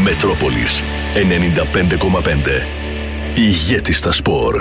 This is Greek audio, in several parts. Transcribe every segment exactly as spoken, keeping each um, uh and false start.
Μετρόπολης ενενήντα πέντε κόμμα πέντε. Ηγέτης στα σπορ.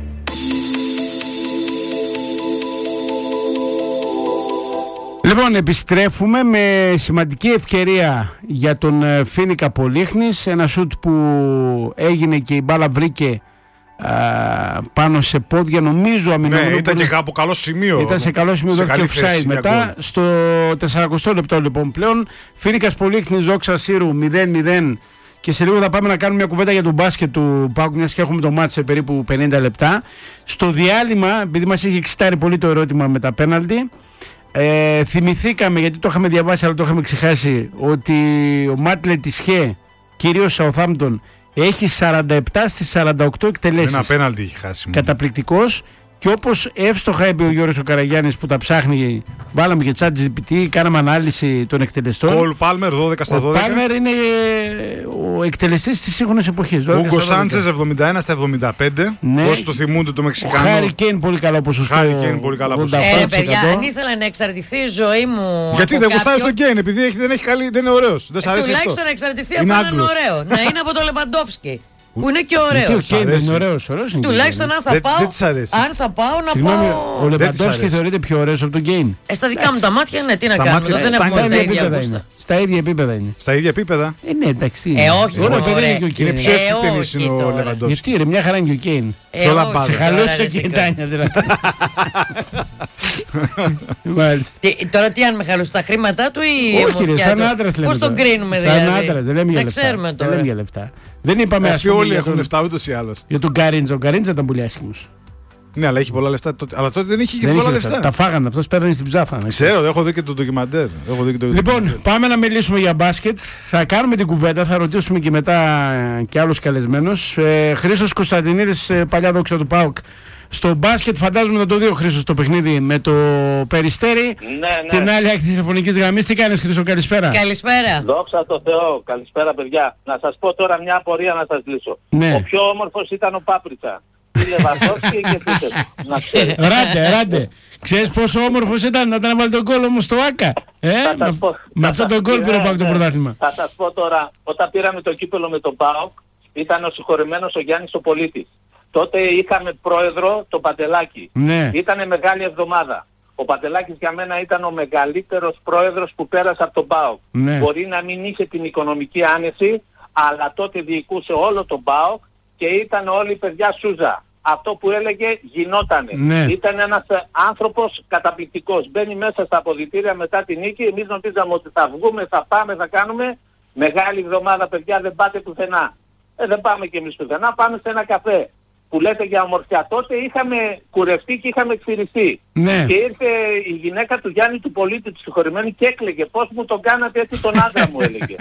Λοιπόν, επιστρέφουμε με σημαντική ευκαιρία για τον Φοίνικα Πολύχνης. Ένα σουτ που έγινε και η μπάλα βρήκε α, πάνω σε πόδια, νομίζω αμυνόμενο. Ναι, ήταν και από καλό σημείο. Ήταν σε καλό σημείο, δόθηκε offside μετά. Στο τεσσαρακοστό λεπτό λοιπόν πλέον. Φοίνικας Πολύχνης, Δόξα Σύρου μηδέν μηδέν. Και σε λίγο θα πάμε να κάνουμε μια κουβέντα για τον μπάσκετ του ΠΑΟΚ, μιας και έχουμε το μάτς σε περίπου πενήντα λεπτά. Στο διάλειμμα, επειδή μας είχε εξητάρει πολύ το ερώτημα με τα πέναλτι, Ε, θυμηθήκαμε, γιατί το είχαμε διαβάσει αλλά το είχαμε ξεχάσει, ότι ο Μάτλε της Χε, κυρίως Southampton, έχει σαράντα επτά στις σαράντα οκτώ εκτελέσεις. Ένα πέναλτι έχει χάσει. Καταπληκτικός. Και όπως εύστοχα είπε ο Γιώργος ο Καραγιάννης που τα ψάχνει, βάλαμε και τσάτ τζι πι τι, κάναμε ανάλυση των εκτελεστών. Κολ Πάλμερ δώδεκα στα δώδεκα. Ο Πάλμερ είναι ο εκτελεστής της σύγχρονης εποχής. Ούγκο Σάντσες εβδομήντα ένα στα εβδομήντα πέντε. Ναι. Όσοι το θυμούνται το Μεξικάνο. Ο Χάρι Κέιν πολύ καλό ποσοστό. Χάρι Κέιν πολύ καλά ποσοστό. Ε, ρε παιδιά, αν ήθελα να εξαρτηθεί η ζωή μου. Γιατί δεν γουστάρει τον Κέιν, επειδή έχει, δεν, έχει καλή, δεν είναι ωραίος. Δεν σ' αρέσει. Ε, τουλάχιστον να εξαρτηθεί από έναν ωραίο. Να είναι από το Λεβαντόφσκι. Που είναι και ωραίος. Γιατί ο Κέιν είναι ωραίος, ωραίος είναι. Τουλάχιστον αν θα δεν, πάω. Δεν αν θα πάω να Συγγνώμη, πάω. Ο Λεβαντόφσκι θεωρείται πιο ωραίος από τον Κέιν. Ε, στα δικά μου τα μάτια, ναι, τι να κάνουμε. μάτια, Δεν στα έχουμε τα ίδια είναι. γούστα. Στα ίδια επίπεδα είναι. Στα ίδια επίπεδα. Ε, ναι, εντάξει. Ε, όχι, Ωραία, μωρέ. παιδί είναι και ο Κέιν. Είναι πιο Ε, ευθυτενής όχι είναι ο τώρα. Λεβαντόφσκι. Γιατί ρε, μια χαρά είναι και ο Κέιν. Ε, Πιο όχι, λαμπάδε. Σε τώρα, χαλούσε ρε, και η σιγά. Τάνια δηλαδή. Μάλιστα. Τι- Τώρα τι αν με χαλούσε τα χρήματά του ή. Όχι, ρε, ομορφιά σαν του? άντρας λέμε. Πώς τον τώρα. κρίνουμε Σαν δηλαδή. άντρας, δεν λέμε για Να λεφτά. ξέρουμε Δεν τώρα. λέμε για λεφτά. Δεν είπαμε ας Αυτοί πούμε, όλοι για έχουν τον- λεφτά ούτως ή άλλως. για τον Καρίντζα. Ο Καρίντζα ήταν πολύ άσχημος. Ναι, αλλά έχει πολλά λεφτά. τότε- Αλλά τότε δεν είχε και Δεν πολλά είχε λεφτά. λεφτά. Τα φάγανε, αυτός πέθανε στην ψάθα. να ξέρεις. Ξέρω, έχω δει και το ντοκιμαντέρ. Έχω δει και το Λοιπόν, ντοκιμαντέρ. πάμε να μιλήσουμε για μπάσκετ. Θα κάνουμε την κουβέντα, θα ρωτήσουμε και μετά ε, και άλλους καλεσμένους. Ε, Χρήστος Κωνσταντινίδης, ε, παλιά δόξα του ΠΑΟΚ. Στο μπάσκετ, φαντάζομαι να το δει ο Χρήστος το παιχνίδι με το Περιστέρι. Ναι, Στην ναι. άλλη άκρη της τηλεφωνικής γραμμής. Τι κάνεις, Χρήστο, καλησπέρα. Καλησπέρα. Δόξα τω Θεώ. Καλησπέρα, παιδιά. Να σας πω τώρα μια απορία να σας λύσω. Ναι. Ο πιο όμορφος ήταν ο Πάπριτσα. Τι Λεβαντόφσκι και πείτε. Να ξέρετε. Ράντε, ράντε. Ξέρεις πόσο όμορφος ήταν να ήταν βάλει τον γκολ όμως στο ΆΚΑ. Ε, Θα με, σας πω- με θα αυτό σας- τον γκολ πήρε ναι, πάω το ναι. πρωτάθλημα. Θα σας πω τώρα, όταν πήραμε το κύπελο με τον ΠΑΟΚ, ήταν ο συγχωρεμένος ο Γιάννης ο Πολίτης. Τότε είχαμε πρόεδρο τον Παντελάκη. Ναι. Ήτανε μεγάλη εβδομάδα. Ο Παντελάκης για μένα ήταν ο μεγαλύτερος πρόεδρος που πέρασε από τον ΠΑΟΚ. Ναι. Μπορεί να μην είχε την οικονομική άνεση, αλλά τότε διοικούσε όλο τον ΠΑΟΚ και ήταν όλοι παιδιά Σούζα. Αυτό που έλεγε γινότανε. Ναι. Ήταν ένας ε, άνθρωπος καταπληκτικός. Μπαίνει μέσα στα αποδυτήρια μετά τη νίκη. Εμείς νομίζαμε ότι θα βγούμε, θα πάμε, θα κάνουμε. Μεγάλη εβδομάδα, παιδιά, δεν πάτε πουθενά. Ε, δεν πάμε κι εμείς πουθενά, πάμε σε ένα καφέ. Που λέτε για ομορφιά. Τότε είχαμε κουρευτεί και είχαμε ξυριστεί. Ναι. Και ήρθε η γυναίκα του Γιάννη του Πολίτη, του συγχωρημένου, και έκλαιγε. Πώς μου τον κάνατε έτσι τον άντρα μου, έλεγε.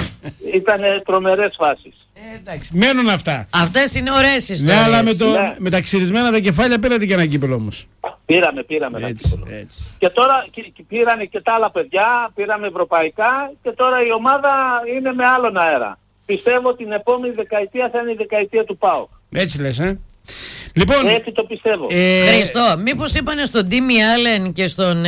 Ήταν τρομερές φάσεις. Ε, εντάξει, μένουν αυτά. Αυτές είναι ωραίες Ναι, ιστορίες. αλλά με, το, Ναι. με τα ξυρισμένα τα κεφάλια πήρατε και ένα κύπελο όμως. Πήραμε, πήραμε ένα Έτσι, κύπελλο. έτσι. Και τώρα και- και πήρανε και τα άλλα παιδιά, πήραμε ευρωπαϊκά και τώρα η ομάδα είναι με άλλον αέρα. Πιστεύω την επόμενη δεκαετία θα είναι η δεκαετία του ΠΑΟΚ. Έτσι λες, ε. Λοιπόν, Έτσι το πιστεύω. ε, Χριστό, μήπως είπανε στον Τίμι Άλεν και στον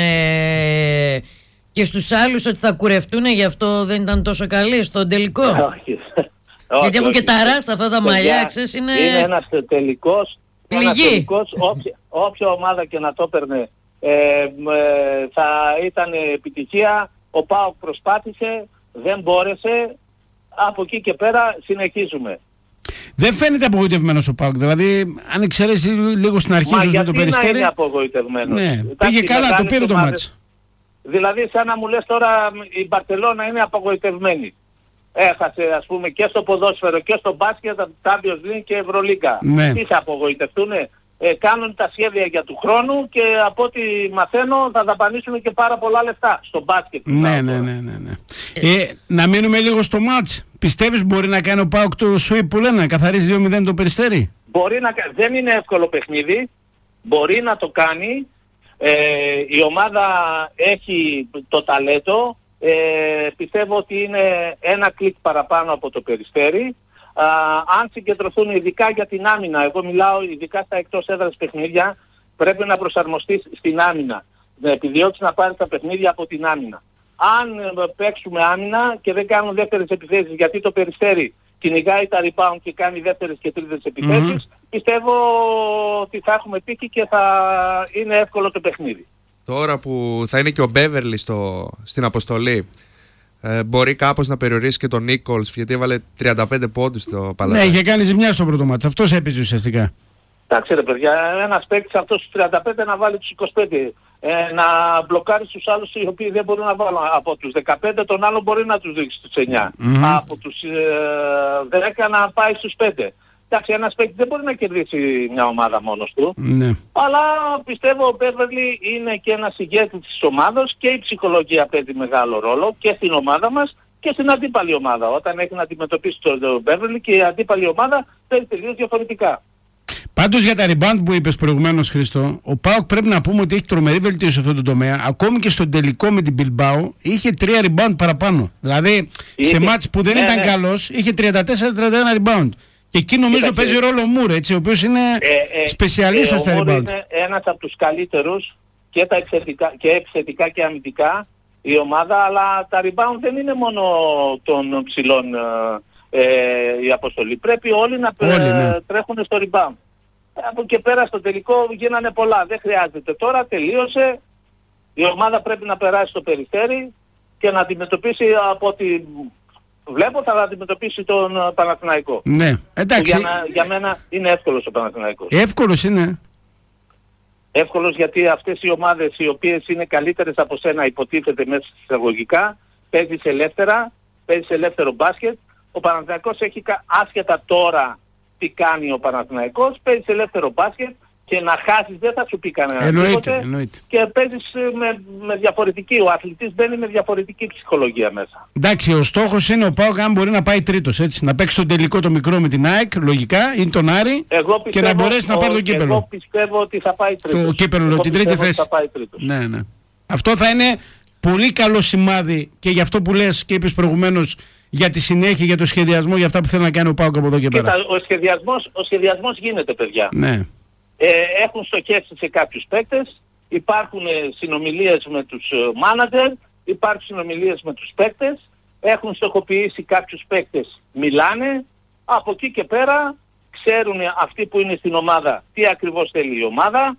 ε, και στους άλλους ότι θα κουρευτούν, γι' αυτό δεν ήταν τόσο καλοί στον τελικό. Όχι. Γιατί έχουν και τα ράστα αυτά τα Παιδιά, μαλλιά, ξέρεις, είναι... Είναι ένας τελικός, ένας Πληγή. τελικός όποια, όποια ομάδα και να το έπαιρνε ε, ε, θα ήταν επιτυχία. Ο ΠΑΟΚ προσπάθησε, δεν μπόρεσε. Από εκεί και πέρα συνεχίζουμε. δεν φαίνεται απογοητευμένος ο ΠΑΟΚ. Δηλαδή, αν εξαιρέσει λίγο στην αρχή Μα ίσως με γιατί το να Περιστέρι. είναι απογοητευμένος. Ναι, Εντάξει, πήγε καλά, το μεγάλες πήρε το ομάδες- μάτς. Δηλαδή σαν να μου λες τώρα η Μπαρσελόνα είναι απογοητευμένη. Έχασε ας πούμε και στο ποδόσφαιρο και στο μπάσκετ, Champions League και Ευρωλίγκα. Ναι. Τι θα απογοητευτούνε. Ε, κάνουν τα σχέδια για του χρόνου και από ό,τι μαθαίνω θα δαπανίσουν και πάρα πολλά λεφτά στο μπάσκετ. Ναι, ναι, ναι, ναι, ναι. Ε, να μείνουμε λίγο στο μάτς. Πιστεύεις μπορεί να κάνει ο ΠΑΟΚ το sweep που λένε, να καθαρίσει δύο μηδέν το Περιστέρι? Μπορεί να, κα- δεν είναι εύκολο παιχνίδι, μπορεί να το κάνει. Ε, η ομάδα έχει το ταλέντο, ε, πιστεύω ότι είναι ένα κλικ παραπάνω από το Περιστέρι. Α, αν συγκεντρωθούν ειδικά για την άμυνα, εγώ μιλάω ειδικά στα εκτός έδρας παιχνίδια, πρέπει να προσαρμοστείς στην άμυνα. Να επιδιώξεις να πάρεις τα παιχνίδια από την άμυνα. αν ε, παίξουμε άμυνα και δεν κάνουν δεύτερες επιθέσεις, γιατί το Περιστέρι κυνηγάει τα rebound και κάνει δεύτερες και τρίτες επιθέσεις, mm-hmm. πιστεύω ότι θα έχουμε τύχη και θα είναι εύκολο το παιχνίδι. Τώρα που θα είναι και ο Μπέβερλι στο, στην αποστολή, ε, μπορεί κάπως να περιορίσει και τον Νίκολς, γιατί έβαλε τριάντα πέντε πόντους στο Παλατάκι. Ναι, είχε κάνει ζημιά στο πρώτο μάτς. Αυτός έπαιζε ουσιαστικά. Εντάξει ρε παιδιά, ένας παίκτης αυτός στους τριάντα πέντε να βάλει τους είκοσι πέντε, ε, να μπλοκάρει τους άλλους οι οποίοι δεν μπορούν να βάλουν. Από τους δεκαπέντε τον άλλο μπορεί να τους δείξει στους εννιά. Mm-hmm. Από τους ε, δέκα να πάει στους πέντε. Εντάξει, ένας παίκτης δεν μπορεί να κερδίσει μια ομάδα μόνος του. Ναι. Αλλά πιστεύω ο Μπέβερλι είναι και ένας ηγέτης της ομάδας και η ψυχολογία παίζει μεγάλο ρόλο και στην ομάδα μας και στην αντίπαλη ομάδα. Όταν έχει να αντιμετωπίσει τον Μπέβερλι και η αντίπαλη ομάδα παίζει τελείως διαφορετικά. Πάντως για τα rebound που είπες προηγουμένως, Χρήστο, ο ΠΑΟΚ πρέπει να πούμε ότι έχει τρομερή βελτίωση σε αυτό το τομέα. Ακόμη και στον τελικό με την Bilbao είχε τρία rebound παραπάνω. Δηλαδή είχε, σε μάτς που δεν ναι, ήταν ναι. καλός είχε τριάντα τέσσερα τριάντα ένα rebound. Και εκεί νομίζω Κοίταξε. παίζει ρόλο ο Μουρ, έτσι, ο οποίος είναι ε, ε, σπεσιαλίστας ε, στα rebound. Ο Μουρ είναι ένας από τους καλύτερους και, τα εξαιρετικά, και επιθετικά και αμυντικά η ομάδα, αλλά τα rebound δεν είναι μόνο των ψηλών ε, η αποστολή. Πρέπει όλοι να όλοι, ε, ναι. τρέχουν στο rebound. Από και πέρα στο τελικό γίνανε πολλά. Δεν χρειάζεται. Τώρα τελείωσε. Η ομάδα πρέπει να περάσει στο Περιστέρι και να αντιμετωπίσει, από ό,τι βλέπω, θα αντιμετωπίσει τον Παναθηναϊκό. Ναι, εντάξει. Για, να, για μένα είναι εύκολος ο Παναθηναϊκός. Εύκολος είναι. Εύκολος γιατί αυτές οι ομάδες οι οποίες είναι καλύτερες από σένα, υποτίθεται μέσα εισαγωγικά, παίζεις ελεύθερα, παίζεις ελεύθερο μπάσκετ. Ο Παναθηναϊκός έχει άσχετα τώρα τι κάνει ο Παναθηναϊκός, παίζεις ελεύθερο μπάσκετ και να χάσεις δεν θα σου πει κανένα εννοείται, εννοείται. Και παίζεις με, με διαφορετική, ο αθλητής μπαίνει με διαφορετική ψυχολογία μέσα. Εντάξει, ο στόχος είναι ο ΠΑΟΚ αν μπορεί να πάει τρίτος, έτσι, να παίξει τον τελικό το μικρό με την ΑΕΚ, λογικά, ή τον Άρη πιστεύω, και να μπορέσει να πάρει το κύπελο. Εγώ πιστεύω ότι θα πάει τρίτος. Το κύπελο, την τρίτη θέση. Ναι, ναι. Αυτό θα είναι πολύ καλό σημάδι και για αυτό που λες και είπες προηγουμένως, για τη συνέχεια, για το σχεδιασμό, για αυτά που θέλει να κάνει ο ΠΑΟΚ από εδώ και πέρα. Κοίτα, ο σχεδιασμός, ο σχεδιασμός γίνεται, παιδιά. Ναι. Ε, έχουν στοχεύσει σε κάποιους παίκτες, υπάρχουν συνομιλίες με τους μάνατζερ, υπάρχουν συνομιλίες με τους παίκτες, έχουν στοχοποιήσει κάποιους παίκτες, μιλάνε, από εκεί και πέρα ξέρουν αυτοί που είναι στην ομάδα τι ακριβώς θέλει η ομάδα.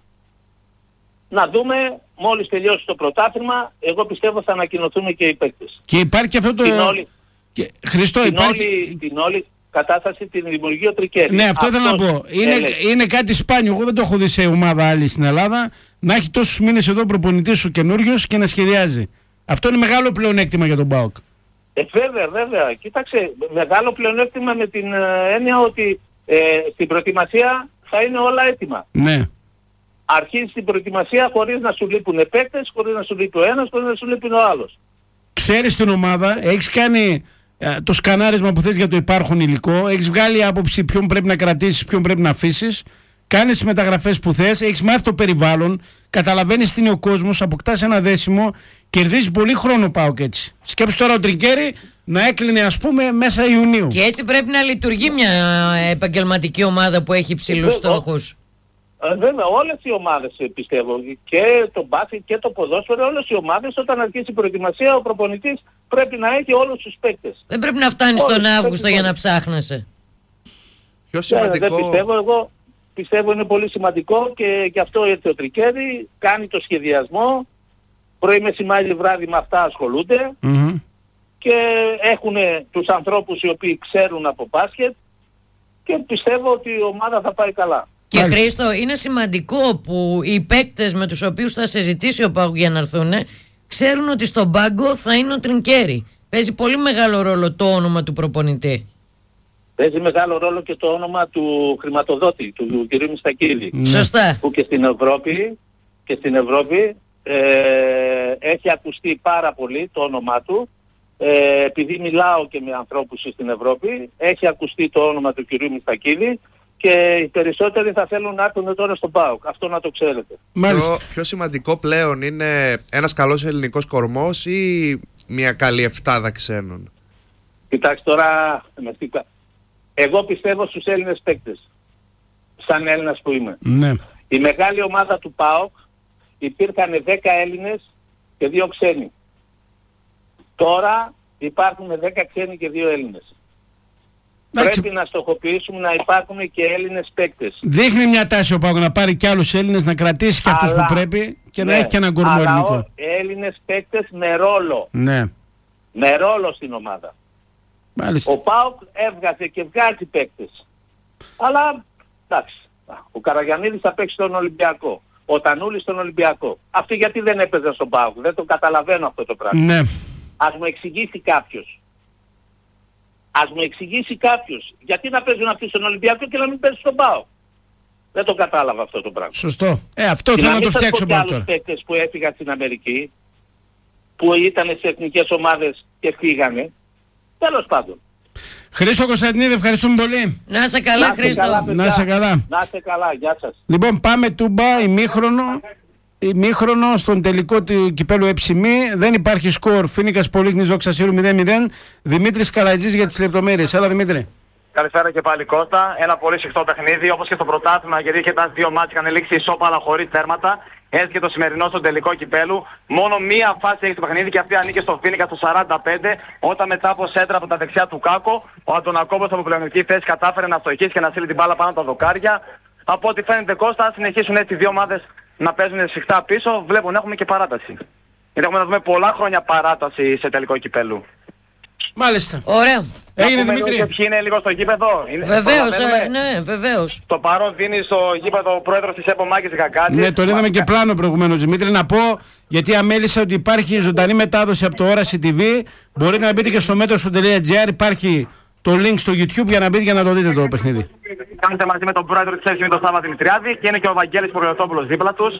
Να δούμε, μόλις τελειώσει το πρωτάθλημα, εγώ πιστεύω θα ανακοινωθούν και οι παίκτες. Και υπάρχει αυτό το... Την όλη, και... Χριστό, την υπάρχει... όλη, την όλη κατάσταση την δημιουργεί ο Τρικέρης. Ναι, αυτό θέλω να πω. Είναι, είναι κάτι σπάνιο. Εγώ δεν το έχω δει σε ομάδα άλλη στην Ελλάδα να έχει τόσους μήνες εδώ προπονητής σου καινούριος και να σχεδιάζει. Αυτό είναι μεγάλο πλεονέκτημα για τον ΠΑΟΚ. Ε, βέβαια, βέβαια. Κοίταξε, μεγάλο πλεονέκτημα με την ε, έννοια ότι ε, στην προετοιμασία θα είναι όλα έτοιμα. Ναι. Αρχίζεις την προετοιμασία χωρίς να σου λείπουν παίκτες, χωρίς να σου λείπει ο ένας, χωρίς να σου λείπει ο άλλος. Ξέρεις την ομάδα, έχεις κάνει ε, το σκανάρισμα που θες για το υπάρχον υλικό, έχεις βγάλει άποψη ποιον πρέπει να κρατήσεις, ποιον πρέπει να αφήσεις, κάνεις τις μεταγραφές που θες, έχεις μάθει το περιβάλλον, καταλαβαίνεις τι είναι ο κόσμος, αποκτάς ένα δέσιμο, κερδίζεις πολύ χρόνο ΠΑΟΚ έτσι. Σκέψου τώρα ο Τρικέρι να έκλεινε ας πούμε μέσα Ιουνίου. Και έτσι πρέπει να λειτουργεί μια επαγγελματική ομάδα που έχει υψηλούς στόχους. Ε, βέβαια, όλες οι ομάδες πιστεύω, και το μπάσκετ και το ποδόσφαιρο, όλες οι ομάδες όταν αρχίσει η προετοιμασία, ο προπονητής πρέπει να έχει όλους τους παίκτες. Δεν πρέπει να φτάνει τον Αύγουστο για να ψάχνεσαι. Πιο σημαντικό... Δεν πιστεύω, εγώ πιστεύω είναι πολύ σημαντικό και γι' αυτό ήρθε ο Τρικέρι, κάνει το σχεδιασμό, πρωί μεσημέρι βράδυ με αυτά ασχολούνται mm-hmm. και έχουν τους ανθρώπους οι οποίοι ξέρουν από μπάσκετ και πιστεύω ότι η ομάδα θα πάει καλά. Και Χρήστο, είναι σημαντικό που οι παίκτες με τους οποίους θα συζητήσει ο ΠΑΟΚ για να έρθουν ξέρουν ότι στον πάγκο θα είναι ο Τρικέρι. Παίζει πολύ μεγάλο ρόλο το όνομα του προπονητή. Παίζει μεγάλο ρόλο και το όνομα του χρηματοδότη, του κ. Μιστακίδη. Mm. Σωστά. Που και στην Ευρώπη, και στην Ευρώπη ε, έχει ακουστεί πάρα πολύ το όνομά του. Ε, επειδή μιλάω και με ανθρώπους στην Ευρώπη, έχει ακουστεί το όνομα του κ. Μιστακίδη. Και οι περισσότεροι θα θέλουν να έρθουν τώρα στον ΠΑΟΚ. Αυτό να το ξέρετε. Πιο, πιο σημαντικό πλέον είναι ένας καλός ελληνικός κορμός ή μια καλή εφτάδα ξένων? Κοιτάξτε τώρα, εγώ πιστεύω στους Έλληνες παίκτες. Σαν Έλληνας που είμαι. Ναι. Η μεγάλη ομάδα του ΠΑΟΚ υπήρχαν δέκα Έλληνες και δύο ξένοι. Τώρα υπάρχουν δέκα ξένοι και δύο Έλληνες. Εντάξει. Πρέπει να στοχοποιήσουμε να υπάρχουν και Έλληνες παίκτες. Δείχνει μια τάση ο ΠΑΟΚ να πάρει και άλλους Έλληνες, να κρατήσει και αυτούς Αλλά, που πρέπει και ναι, να έχει και έναν κορμό αλλά ελληνικό. ο- Έλληνες παίκτες με ρόλο. Ναι, Με ρόλο στην ομάδα. μάλιστα. Ο ΠΑΟΚ έβγαζε και βγάζει παίκτες. Αλλά εντάξει. Ο Καραγιαννίδης θα παίξει στον Ολυμπιακό. Ο Τανούλης στον Ολυμπιακό. Αυτοί γιατί δεν έπαιζαν στον ΠΑΟΚ? Δεν το καταλαβαίνω αυτό το πράγμα. Ναι. Ας μου εξηγήσει κάποιος. Ας μου εξηγήσει κάποιος. Γιατί να παίζουν αυτοί στον Ολυμπιακό και να μην παίζουν στον ΠΑΟΚ? Δεν το κατάλαβα αυτό το πράγμα. Σωστό. Ε, αυτό Και θέλω να μην το σας φτιάξω πω και πάνω άλλους τώρα. παίκτες που έφυγαν στην Αμερική, που ήταν σε εθνικές ομάδες και φύγανε. Τέλος πάντων. Χρήστο Κωνσταντινίδη, ευχαριστούμε πολύ. Να είσαι καλά, Να είστε Χρήστο. καλά, παιδιά. Να είσαι καλά. Να είστε καλά. Γεια σας. Λοιπόν, πάμε Τούμπα, ημίχρονο. Ημίχρονο στον τελικό του κυπέλου Εψημή. Δεν υπάρχει σκορ. Φοίνικας Πολύχνης Δόξα Σύρου μηδέν μηδέν. Δημήτρης Καρατζής για τις λεπτομέρειες. Έλα Δημήτρη. Καλησπέρα και πάλι Κώστα. Ένα πολύ συχτό παιχνίδι, όπως και στο πρωτάθλημα, γιατί είχε τα δύο μάτς, είχαν λήξει ισόπαλα αλλά χωρίς τέρματα. Έτσι και το σημερινό στον τελικό κυπέλου. Μόνο μία φάση έχει το παιχνίδι και αυτή ανήκε στο Φοίνικα στο σαράντα πέντε, όταν μετά από σέντρα από τα δεξιά του Κάκο, ο Αντωνακόπος από πλεονεκτική θέση κατάφερε να στοχίσει και να στείλει την μπάλα πάνω από τα δοκάρια. Από ό,τι φαίνεται Κώστα, αν συνεχίσουν έτσι οι δύο ομάδες να παίζουν συχτά πίσω, βλέπουν έχουμε και παράταση. Γιατί έχουμε να δούμε πολλά χρόνια παράταση σε τελικό κυπέλου. Μάλιστα. Ωραία. Έγινε Να πούμε Δημήτρη. λίγο και ποιοι είναι λίγο στο γήπεδο. Είναι- Βεβαίως, προλαβαίνουμε. ε, ναι, βεβαίως. Το παρόν δίνει στο γήπεδο ο πρόεδρος της ΕΠΟ Μάκης Γακάτης. Ναι, τον είδαμε και πλάνο προηγουμένως Δημήτρη. Να πω, γιατί αμέλησα ότι υπάρχει ζωντανή μετάδοση από το Όραση τι βι. Μπορείτε να μπείτε και στο μέτρος.gr. Υπάρχει το link στο YouTube για να μπείτε και να το δείτε το παιχνίδι. Κάνετε μαζί με τον πρόεδρο της ΕΠΟ, τον Σάββα Δημητριάδη, και είναι και ο Βαγγέλης Πορειοτόπουλος δίπλα τους.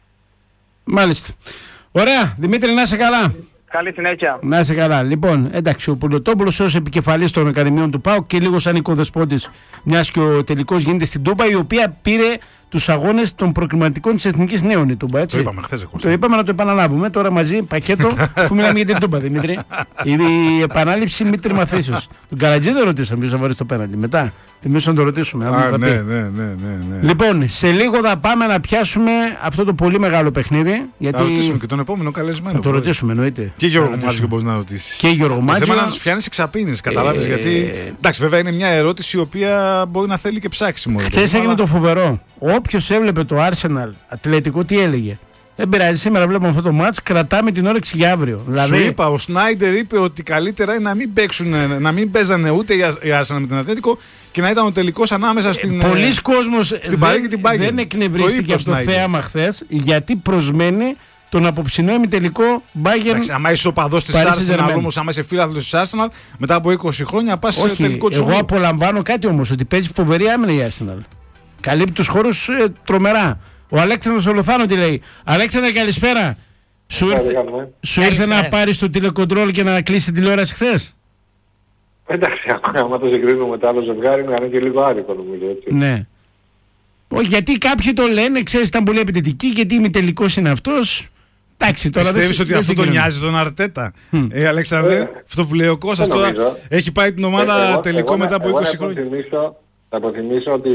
Μάλιστα. Ωραία. Δημήτρη, να είσαι καλά. Καλή συνέχεια. Να είσαι καλά. Λοιπόν, εντάξει, ο Πουλωτόπουλος ως επικεφαλής των Ακαδημιών του ΠΑΟΚ και λίγο σαν οικοδεσπότης, μιας και ο τελικός γίνεται στην Τούμπα, η οποία πήρε τους αγώνες των προκριματικών της Εθνικής Νέων, η Τούμπα, έτσι. Το είπαμε χθες, Κώστα. Το είπαμε να το επαναλάβουμε τώρα μαζί, πακέτο, αφού μιλάμε για την Τούμπα, Δημήτρη. Η, η επανάληψη μη τερμαθήσεως. Τον Καρατζή δεν ρωτήσαμε ποιος θα βάλει το πέναντι. Μετά, θυμίσου να το ρωτήσουμε. να δούμε τι Α, θα ναι, πει. ναι, ναι, ναι, ναι. Λοιπόν, σε λίγο θα πάμε να πιάσουμε αυτό το πολύ μεγάλο παιχνίδι. Γιατί... Θα ρωτήσουμε και τον επόμενο καλεσμένο. Θα το ρωτήσουμε, εννοείται. Και Γιώργο Θα ρωτήσουμε. Μάτζιο μπορεί να ρωτήσει. Και Γιώργο Το Μάτζιο. θέμα είναι να του πιάνει εξαπίνεις, καταλάβεις. Ε, γιατί. Εντάξει, βέβαια είναι μια ερώτηση η οποία μπορεί να θέλει και ψάξιμο. Χθε έγινε το φοβερό. Όποιος έβλεπε το Arsenal Ατλέτικο, τι έλεγε? Δεν πειράζει, σήμερα βλέπουμε αυτό το μάτς, κρατάμε την όρεξη για αύριο. Σου είπα, ο Σνάιντερ είπε ότι καλύτερα είναι να μην, παίξουν, να μην παίζανε ούτε η Arsenal με την Ατλέτικο και να ήταν ο τελικός ανάμεσα στην. Πολλοί κόσμος στην Παρί και την Bayern. δεν εκνευρίστηκε από το θέαμα χθες, γιατί προσμένει τον απόψινό ημιτελικό Bayern. Εντάξει, άμα είσαι οπαδός της Paris Arsenal, Saint-Germain. όμως, άμα είσαι φίλαθλος της Arsenal, μετά από είκοσι χρόνια πας σε Όχι, τελικό της εγώ Euro. απολαμβάνω κάτι όμως, ότι παίζει φοβερή άμυνα η Arsenal. Καλύπτει τους χώρους ε, τρομερά. Ο Αλέξανδρος Ολοθάνο τι λέει? Αλέξανδρε, καλησπέρα. Σου ήρθε, σου ήρθε Καλησπέρα. να πάρεις το τηλεκοντρόλ και να κλείσει την τηλεόραση χθες? Εντάξει, άμα το συγκρίνουμε με το άλλο ζευγάρι, είναι και λίγο άρρηκο νομίζω. Έτσι. Ναι. Όχι, γιατί κάποιοι το λένε, ξέρεις, ήταν πολύ επιτετικοί, γιατί ημιτελικός είναι αυτός. Εντάξει, τώρα δεν Πιστεύεις ότι δεν αυτό τον συγκρίνω. νοιάζει τον Αρτέτα? Ε, Αλέξανδρε, Ε, αυτό που λέει ο Κώστας δεν τώρα νομίζω. έχει πάει την ομάδα Ε, εγώ- τελικό εγώ να- μετά από εγώ είκοσι να χρόνια. υποθυμίσω- Να υποθυμίσω ότι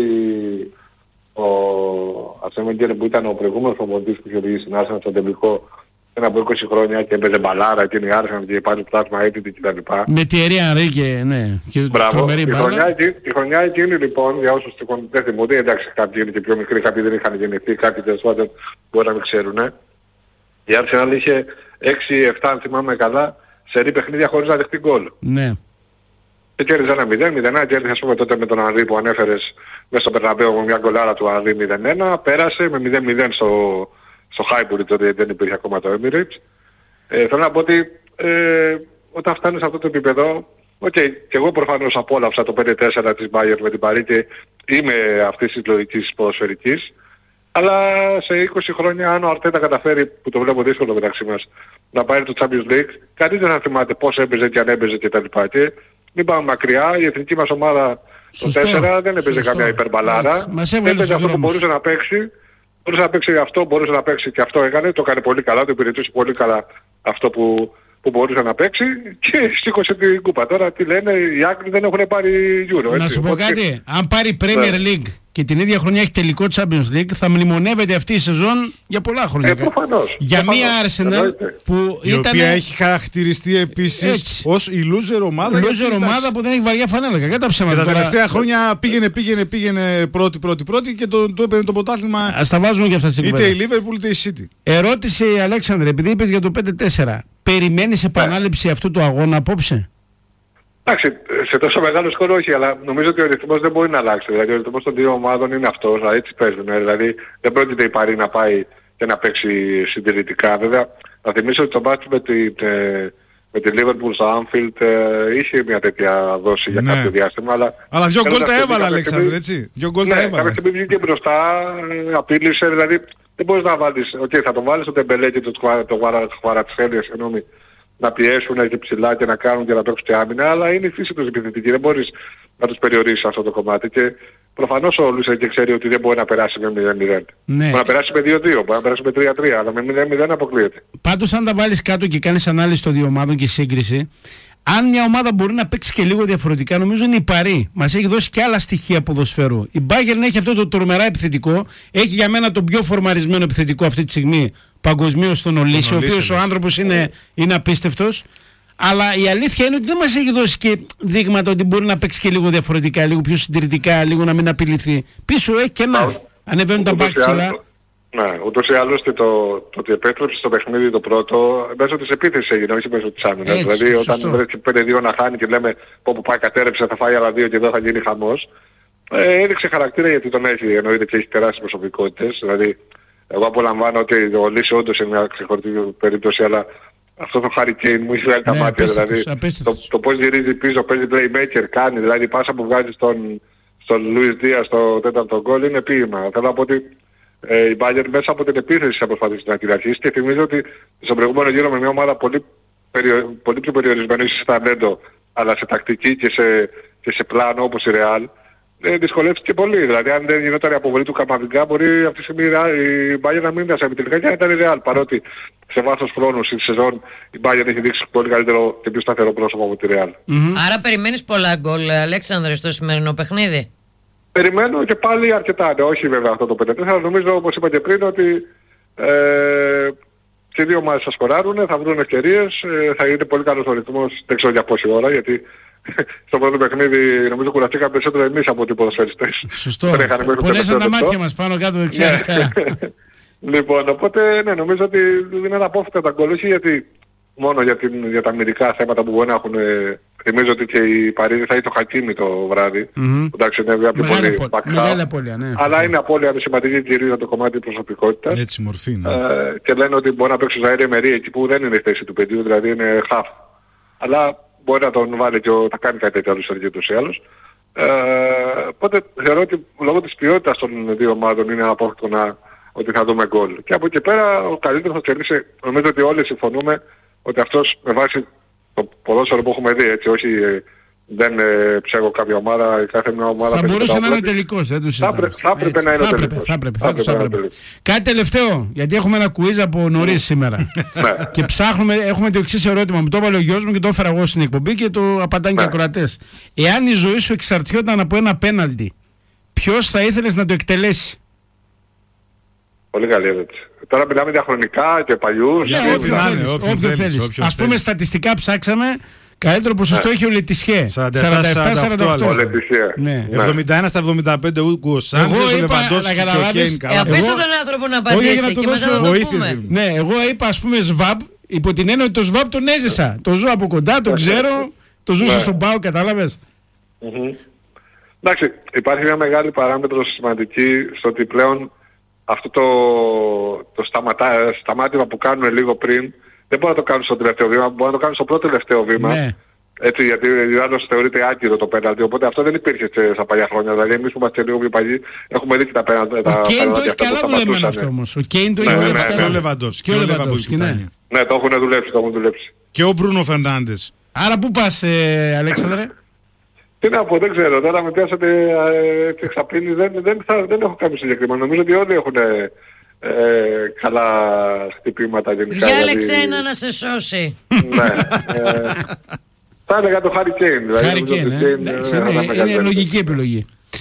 ο Αρσέν που ήταν ο προηγούμενος προπονητής που είχε οδηγήσει την Arsenal στο τελικό πριν από είκοσι χρόνια και έπαιζε μπαλάρα και είναι η Arsenal και πάλι πλάσμα έτοιμη κτλ. Με τη Ερία Ανρή και, ναι, και Μπράβο. τρομερή Η μπάλα. χρονιά, εκείνη, η χρονιά εκείνη λοιπόν, για όσους δεν θυμούνται, εντάξει κάποιοι είναι και πιο μικροί, κάποιοι δεν είχαν γεννηθεί, κάποιοι τέλος πάντων μπορεί να μην ξέρουν. Η Arsenal είχε έξι επτά, αν θυμάμαι καλά, σερί παιχνίδια χωρίς να δεχτεί γκολ. Ναι. Και κέρδιζε ένα μηδέν μηδέν ένα, κέρδισε ας πούμε τότε με τον Ανρί που ανέφερες μέσα στο Περναμπέο με μια γκολάρα του Ανρί μηδέν ένα, πέρασε με μηδέν μηδέν στο, στο Highbury, τότε δεν υπήρχε ακόμα το Emirates. Ε, θέλω να πω ότι ε, όταν φτάνεις σε αυτό το επίπεδο, οκ, okay, και εγώ προφανώς απόλαυσα το πέντε τέσσερα της Bayern με την Paris και είμαι αυτής της λογικής ποδοσφαιρικής, αλλά σε είκοσι χρόνια αν ο Αρτέτα καταφέρει, που το βλέπω δύσκολο μεταξύ μας, να πάρει το Champions League, κανείς δεν θα θυμάται πώς έπαιζε και αν έπαιζε κτλ. Και και μην πάμε μακριά, η εθνική μας ομάδα Σωστό. το τέσσερα δεν έπαιζε Σωστό. καμιά υπερμπαλάρα. Έτσι. Μας έβγαλε Έπαιζε στους αυτό που δρόμους. μπορούσε να παίξει. Μπορούσε να παίξει αυτό, μπορούσε να παίξει και αυτό έκανε. Το έκανε πολύ καλά, το υπηρετούσε πολύ καλά αυτό που, που μπορούσε να παίξει και σήκωσε την κούπα. Τώρα τι λένε, οι Άγγλοι δεν έχουν πάρει Euro. Να έτσι. σου πω Οπότε- κάτι, αν πάρει Premier Ναι. League και την ίδια χρονιά έχει τελικό Champions League, θα μνημονεύεται αυτή η σεζόν για πολλά χρόνια. Ε, προφανώς. Για προφανώς. μία Arsenal που η ήταν. οποία έχει χαρακτηριστεί επίσης ως η loser ομάδα. Loser ομάδα που δεν έχει βαριά φανέλα. Κακά τα ψέματα. Και τα τώρα... τελευταία χρόνια πήγαινε, πήγαινε, πήγαινε πρώτη, πρώτη, πρώτη και το, το έπαιρνε το πρωτάθλημα. Ας τα βάζουμε και αυτά στην είτε η Liverpool είτε η City. Ερώτηση, Αλέξανδρε, επειδή είπες για το πέντε τέσσερα, περιμένεις επανάληψη αυτού του αγώνα απόψε? Εντάξει, σε τόσο μεγάλο σκορ όχι, αλλά νομίζω ότι ο ρυθμός δεν μπορεί να αλλάξει. Δηλαδή ο ρυθμός των δύο ομάδων είναι αυτός, δηλαδή έτσι παίζουν. Δηλαδή δεν πρόκειται η Παρί να πάει και να παίξει συντηρητικά. Βέβαια, να θυμίσω ότι το μπάσκετ με, τη, με τη Liverpool στο Anfield ε, είχε μια τέτοια δόση για ναι. κάποιο διάστημα. Αλλά, αλλά δυο γκολ τα έβαλε, Αλέξανδρε, έτσι. Δυο γκολ τα έβαλε. Κάποια στιγμή βγήκε μπροστά, απείλησε, δηλαδή δεν μπορείς να βάλεις, okay, θα τον βάλεις στο Τεμπελέ και το Χουαρατσχέλια, συγγνώμη, να πιέσουν και ψηλά και να κάνουν και να παίξουν και άμυνα, αλλά είναι η φύση τους επιθετική, δεν μπορείς να τους περιορίσεις αυτό το κομμάτι και προφανώς ο Λούσερ και ξέρει ότι δεν μπορεί να περάσει με μηδέν μηδέν. Ναι. Μπορεί να περάσει με δύο δύο, μπορεί να περάσει με τρία τρία, αλλά με μηδέν μηδέν αποκλείεται. Πάντως αν τα βάλεις κάτω και κάνεις ανάλυση των δύο ομάδων και σύγκριση, αν μια ομάδα μπορεί να παίξει και λίγο διαφορετικά, νομίζω είναι η Παρί. Μας έχει δώσει και άλλα στοιχεία ποδοσφαίρου. Η Bayern έχει αυτό το τρομερά επιθετικό. Έχει για μένα τον πιο φορμαρισμένο επιθετικό αυτή τη στιγμή παγκοσμίως στον Ολύση, ο οποίος ο άνθρωπος είναι, είναι απίστευτος. Αλλά η αλήθεια είναι ότι δεν μας έχει δώσει και δείγματα ότι μπορεί να παίξει και λίγο διαφορετικά, λίγο πιο συντηρητικά, λίγο να μην απειληθεί. Πίσω έχει και ένα. Ανεβαίνουν τα μπακ ψηλά. Ναι, ούτως ή άλλως το, το ότι επέτρεψε στο παιχνίδι το πρώτο μέσω της επίθεσης έγινε, όχι μέσω της άμυνας. Δηλαδή σωστό. όταν βρέθηκε πέντε δύο να χάνει και λέμε πω που πάει κατέρεψε θα φάει άλλα δύο και εδώ θα γίνει χαμός. Ε, έδειξε χαρακτήρα γιατί τον έχει, εννοείται και έχει τεράστιες προσωπικότητες. Δηλαδή εγώ απολαμβάνω ότι ο Λύση όντως είναι μια ξεχωριστή περίπτωση, αλλά αυτό το Harry Kane μου έχει βγάλει τα ναι, μάτια. απέστητος, Δηλαδή απέστητος. το, το πώς γυρίζει πίσω, παίζει playmaker, κάνει, δηλαδή πάσα που βγάζει στον, στον Λουίς Δίας στο τέταρτο γκολ είναι ποίημα. Θέλω να πω ότι Ε, η Bayern μέσα από την επίθεση θα προσπαθήσει να κυριαρχήσει και θυμίζω ότι στον προηγούμενο γύρο με μια ομάδα πολύ, περιο, πολύ πιο περιορισμένη σε ταλέντο αλλά σε τακτική και σε, και σε πλάνο όπως η Real ε, δυσκολεύτηκε πολύ. Δηλαδή αν δεν γινόταν η αποβολή του Καμπαβιγκά μπορεί αυτή τη στιγμή η Bayern να μην ήταν σε επιτελικά και να ήταν η Real, παρότι σε βάθος χρόνου στη σεζόν η Bayern έχει δείξει πολύ καλύτερο και πιο σταθερό πρόσωπο από τη Real. Mm-hmm. Άρα περιμένεις πολλά γκολ, Αλέξανδρε, στο σημερινό παιχνίδι? Περιμένω και πάλι αρκετά, ναι, όχι βέβαια αυτό το πέντε τέσσερα, νομίζω όπως είπα και πριν ότι ε, και οι δύο ομάδες θα σκοράρουν, θα βρουν ευκαιρίες, ε, θα είναι πολύ καλός ο ρυθμός, δεν ξέρω για πόση ώρα, γιατί στο πρώτο παιχνίδι νομίζω κουραστήκαμε περισσότερο εμείς από ότι ποδοσφαιριστές. Σωστό, πονέσαν τα μάτια μας πάνω κάτω δεξιά αριστερά. Λοιπόν, οπότε ναι, νομίζω ότι είναι αναπόφευκτα τα γκολ, όχι γιατί μόνο για, την, για τα αμυντικά θέματα που μπορεί να έχουν. Θυμίζω ότι και η Παρίζη θα έχει το Χακίμι το βράδυ. Mm-hmm. Εντάξει, είναι μια πιο πολύ μεγάλη απώλεια, ναι. Αλλά είναι απώλεια σημαντική κυρίως το κομμάτι της προσωπικότητας. Έτσι μορφή, ναι. Ε, και λένε ότι μπορεί να παίξει ο Ζαΐρ Εμερί εκεί που δεν είναι η θέση του παιδιού, δηλαδή είναι half. Αλλά μπορεί να τον βάλει και ο, θα κάνει κάτι τέτοιο άλλο Σεργίου τους ή άλλους. Ε, οπότε θεωρώ ότι λόγω της ποιότητας των δύο ομάδων είναι αναπόφευκτο να ότι θα δούμε γκολ. Και από εκεί πέρα ο καλύτερος θα κερδίσει, νομίζω ότι όλοι συμφωνούμε ότι αυτός με βάση το ποδόσφαιρο που έχουμε δει, έτσι, όχι ε, δεν ε, ψέγω κάποια ομάδα, η κάθε μια ομάδα... Θα μπορούσε να είναι τελικός, δεν τους συζητάμε. Θα έπρεπε να είναι τελικός. Θα έπρεπε, θα έπρεπε, θα έπρεπε. Κάτι τελευταίο, γιατί έχουμε ένα quiz από νωρίς σήμερα. Και ψάχνουμε, έχουμε το εξής ερώτημα, μου το έβαλε ο γιος μου και το έφερα εγώ στην εκπομπή και το απαντάνε και οι ακροατές. Εάν η ζωή σου εξαρτιόταν από ένα πέναλτι, ποιος θα ήθελες να το εκτελέσει? Πολύ καλή ερώτηση. Τώρα μιλάμε διαχρονικά και παλιούς. Ναι, όποιο θέλεις. Ας πούμε στατιστικά ψάξαμε, καλύτερο ποσοστό έχει ο Λετισιέ. σαράντα επτά σαράντα οκτώ. εβδομήντα ένα στα εβδομήντα πέντε Ούγκο Σάντσες, ο Λεβαντόφσκι και ο Κέιν. Αφήστε τον άνθρωπο να απαντήσει και μετά να το πούμε. Ναι, εγώ είπα ας πούμε ΣΒΑΠ, υπό την έννοια ότι το ΣΒΑΠ τον έζησα. Το ζω από κοντά, το ξέρω, το ζούσα στον ΠΑΟ, κατάλαβες. Εντάξει, υπάρχει μια μεγάλη παράμετρο σημαντική στο ότι πλέον αυτό το, το σταματά, σταμάτημα που κάνουν λίγο πριν δεν μπορεί να το κάνουν στο τελευταίο βήμα, μπορεί να το κάνουν στο πρώτο τελευταίο βήμα. Ναι. Έτσι, γιατί άλλως θεωρείται άκυρο το πέναλτι, οπότε αυτό δεν υπήρχε στα παλιά χρόνια. Δηλαδή εμείς που είμαστε λίγο πιο παλιοί έχουμε δει και τα πέναλτι. Ο Κέιν το έχει καλά δουλεμένο αυτό όμως. Ο Κέιν το έχει δουλέψει καλά. Και ο Λεβαντόφσκι. Και ο Λεβαντόφσκι, ναι. Ναι, το έχουν δουλέψει, το έχουν δουλέψει. Και ο Μπρούνο Φερνάντες. Άρα πού πας, ε, Αλέξανδρε? Τι να πω, δεν ξέρω. Τώρα με πιάσατε έτσι εξαπίνη, δεν, δεν, θα, δεν έχω κάποιο συγκεκριμένο. Νομίζω ότι όλοι έχουν ε, καλά χτυπήματα γενικά. Διάλεξε δηλαδή... ένα να σε σώσει. Ναι. Ε, θα έλεγα το Harry Kane. Δηλαδή, Harry Kane, ε. Είναι, είναι λογική επιλογή.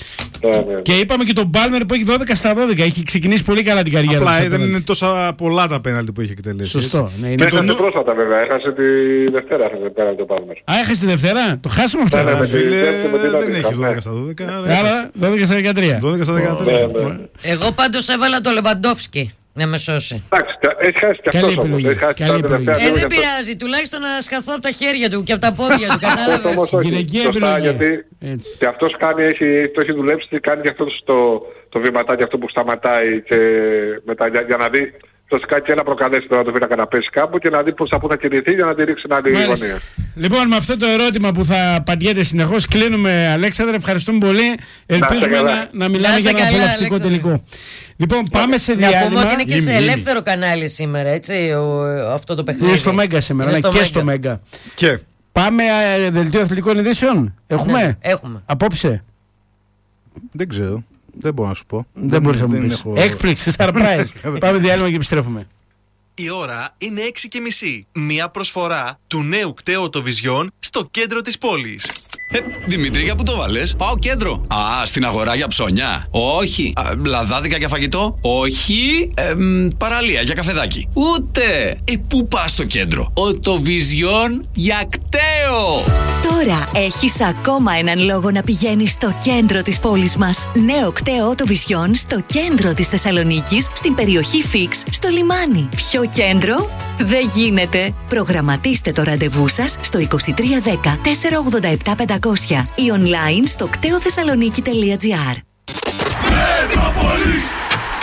Ναι, ναι. Και είπαμε και τον Πάλμερ που έχει δώδεκα στα δώδεκα. Έχει ξεκινήσει πολύ καλά την καριέρα του. Απλά δεν είναι τόσα πολλά τα πέναλτι που έχει εκτελέσει. Σωστό. Ναι, είναι Έχασε το... πρόσφατα βέβαια. Έχασε τη Δευτέρα. Έχασε πέναλτι ο Πάλμερ. Α, έχασε τη Δευτέρα. Το χάσαμε αυτό. Ναι, ναι, με τη- Φίλε, με την δεν Άττικα, έχει ναι. δώδεκα στα δώδεκα. Άρα δώδεκα στα δεκατρία. δώδεκα στα δεκατρία. Ναι, ναι. Εγώ πάντως έβαλα το Λεβαντόφσκι να με σώσει. Εντάξει, έχει χάσει και Καλή αυτός όμως. επιλογή, Έχει χάσει καλή τα τελευταία επιλογή. Ε, δύο δεν για το- πειράζει, τουλάχιστον να σκαθώ από τα χέρια του και από τα πόδια του, Αυτό κατάλαβες. όμως όχι. Γυναικεία Σωστά, επιλογή. γιατί Έτσι. και αυτός κάνει, έχει, το έχει δουλέψει και κάνει και αυτό το, το βηματάκι αυτό που σταματάει και μετά για, για να δει. Φυσικά και ένα προκαλέσει τώρα το βήνα να πέσει κάπου και να δει πώς θα πού θα κινηθεί για να τη ρίξει την άλλη Μάλιστα. γωνία. Λοιπόν, με αυτό το ερώτημα που θα απαντιέται συνεχώς, κλείνουμε, Αλέξανδρε. Ευχαριστούμε πολύ. Ελπίζουμε καλά. να, να μιλάμε Να για είστε ένα καλά, απολαυστικό Αλέξανδρε. τελικό. Λοιπόν, πάμε σε Να πούμε διάλειμμα. ότι είναι και σε Ήμι, ήμι. ελεύθερο κανάλι σήμερα, έτσι, ο, αυτό το παιχνίδι. Είναι στο Μέγκα σήμερα, Είναι ναι, στο και στο Μέγκα. Μέγκα. Και Πάμε ε, δελτίο αθλητικών ειδήσεων. Έχουμε. Ναι, έχουμε. Απόψε. δεν ξέρω. Δεν μπορώ να σου πω. Δεν μπορείς να μου δεν πεις. έχω- Έκπληξη, surprise. Πάμε διάλειμμα και επιστρέφουμε. Η ώρα είναι έξι και μισή. Μία προσφορά του νέου κταίου Οτοβιζιόν στο κέντρο της πόλης. Ε, Δημήτρη, για πού το βάλες? Πάω κέντρο. Α, στην αγορά για ψώνια. Όχι. Α, λαδάδικα για φαγητό. Όχι. Ε, μ, παραλία για καφεδάκι. Ούτε. Ε, πού πας στο κέντρο? Οτοβιζιόν για κταίο. Τώρα έχεις ακόμα έναν λόγο να πηγαίνεις στο κέντρο της πόλης μας. Νέο κταίο Οτοβιζιόν στο κέντρο της Θεσσαλονίκης, στην περιοχή Φίξ, στο λιμάνι. Ποιο κέντρο? Δεν γίνεται. Προγραμματίστε το ραντεβού σας στο είκοσι τρία δέκα τετρακόσια ογδόντα επτά πεντακόσια ή online στο κτέοθεσσαλονίκη τελεία τζι άρ. Μετρόπολης.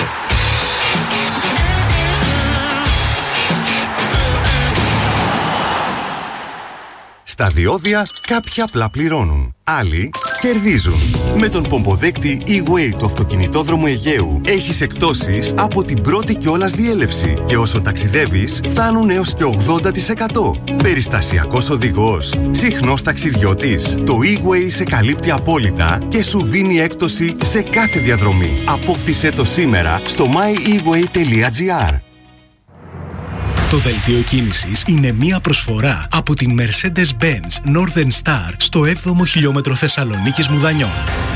Στα διόδια κάποιοι απλά πληρώνουν, άλλοι κερδίζουν. Με τον πομποδέκτη E-Way του αυτοκινητόδρομου Αιγαίου έχεις εκπτώσεις από την πρώτη κιόλας διέλευση και όσο ταξιδεύεις φτάνουν έως και ογδόντα τοις εκατό. Περιστασιακός οδηγός, συχνός ταξιδιώτης. Το E-Way σε καλύπτει απόλυτα και σου δίνει έκπτωση σε κάθε διαδρομή. Απόκτησέ το σήμερα στο my e way τελεία τζι άρ. Το δελτίο κίνησης είναι μία προσφορά από την Mercedes-Benz Northern Star στο έβδομο χιλιόμετρο Θεσσαλονίκης Μουδανιών.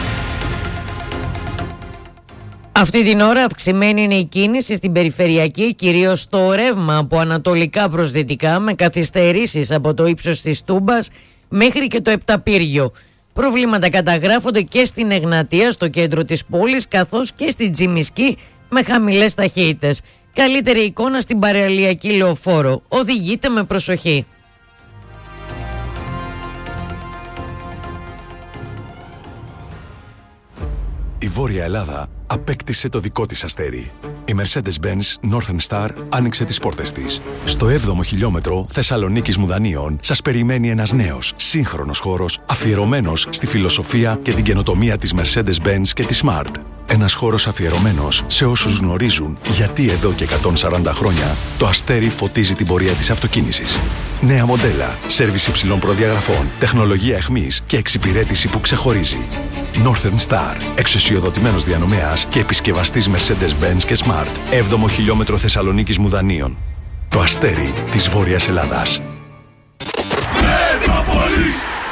Αυτή την ώρα αυξημένη είναι η κίνηση στην περιφερειακή, κυρίως στο ρεύμα από ανατολικά προς δυτικά, με καθυστερήσεις από το ύψος της Τούμπας μέχρι και το Επταπύργιο. Προβλήματα καταγράφονται και στην Εγνατία, στο κέντρο της πόλης, καθώς και στην Τζιμισκή με χαμηλές ταχύτητες. Καλύτερη εικόνα στην παραλιακή λεωφόρο. Οδηγείτε με προσοχή. Η Βόρεια Ελλάδα απέκτησε το δικό της αστέρι. Η Mercedes-Benz Northern Star άνοιξε τις πόρτες της. Στο έβδομο χιλιόμετρο Θεσσαλονίκης Μουδανίων σας περιμένει ένας νέος, σύγχρονος χώρος αφιερωμένος στη φιλοσοφία και την καινοτομία της Mercedes-Benz και της Smart. Ένας χώρος αφιερωμένος σε όσους γνωρίζουν γιατί εδώ και εκατόν σαράντα χρόνια το αστέρι φωτίζει την πορεία της αυτοκίνησης. Νέα μοντέλα, σέρβις υψηλών προδιαγραφών, τεχνολογία εχμής και εξυπηρέτηση που ξεχωρίζει. Northern Star, εξουσιοδοτημένος διανομέας και επισκευαστής Mercedes-Benz και Smart. έβδομο χιλιόμετρο Θεσσαλονίκης Μουδανίων. Το αστέρι της Βόρειας Ελλάδας. Μετρόπολης.